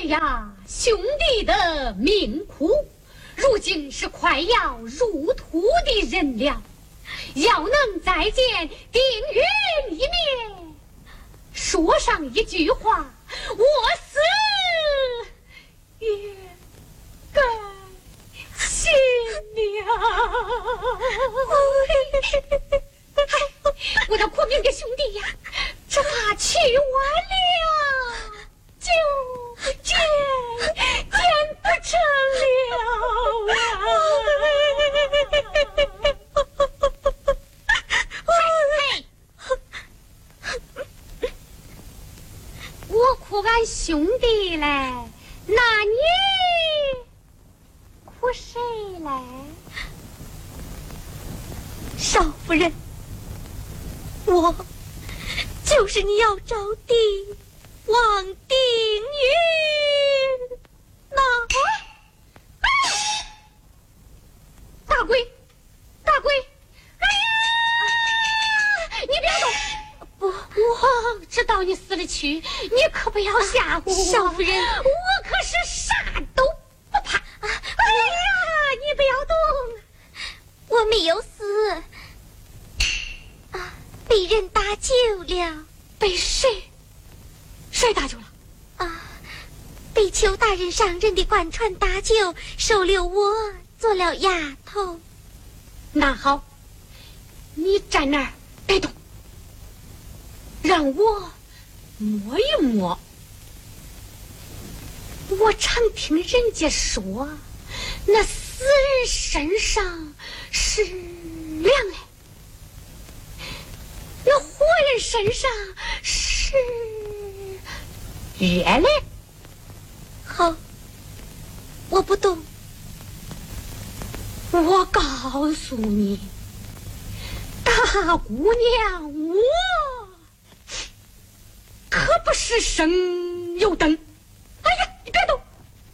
去呀，兄弟的命苦，如今是快要入土的人了，要能再见丁云一面，说上一句话，我死也该信了。我的苦命的兄弟呀，这他去晚了，就见不成了我苦俺兄弟嘞，那你苦谁嘞？ 少夫人，我就是你要招的王定云。那大贵，哎呀，你别动！不，我知道你死了去，你可不要吓我。 少夫人， 我可是啥都不怕。哎呀，你不要动！ 我没有死，被人搭救了。 被谁搭救了？ 被邱大人上任的官船搭救，收留我做了丫头。 那好，你站那儿别动，让我摸一摸。我常听人家说，那死人身上是凉的，那活人身上是热的。 好，我不懂。 我告诉你，大姑娘，我可不是生油灯。哎呀，你别动，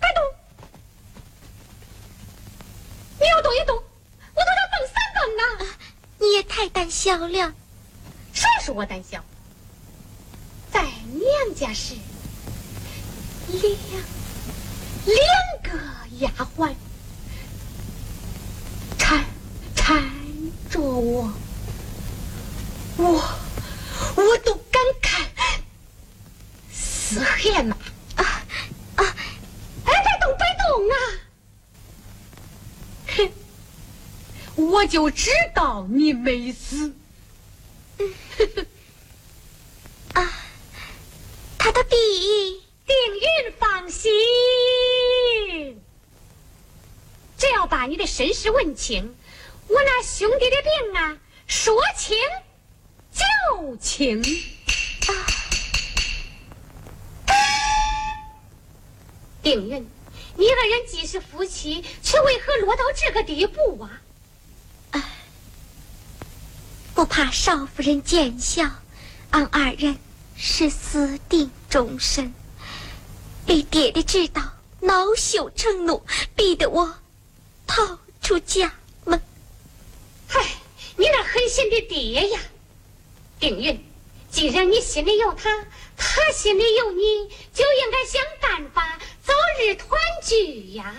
你要动一动，我都要蹦3蹦呢。 你也太胆小了。 谁说我胆小？在娘家时，两个丫鬟缠着我都敢看死黑马。别动啊！哼，我就知道你没死。 他的笔， 丁云放心，只要把你的身世问清，我那兄弟的病啊，说清就清。丁云，你二人既是夫妻，却为何落到这个地步啊？ 不怕少夫人见笑，俺二人是死定终身，被爹爹知道，恼羞成怒，逼得我逃出家门。 你那狠心的爹呀！丁云，既然你心里有他，他心里有你，就应该想办法早日团聚呀。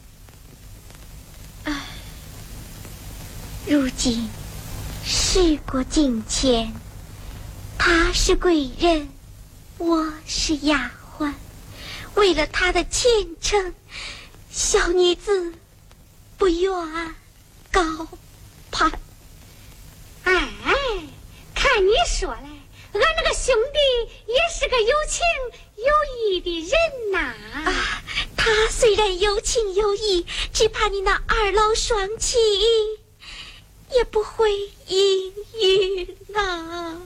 如今时过境迁，他是贵人，我是丫鬟，为了他的前程，小女子不愿高攀。 看你说来，俺那个兄弟也是个有情有义的人呐。 他虽然有情有义，只怕你那二老双亲也不会应允呐。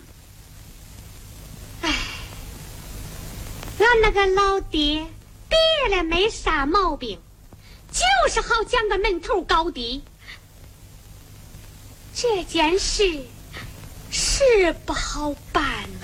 俺那个老爹别了没啥毛病，就是好讲个门头高低。这件事是不好办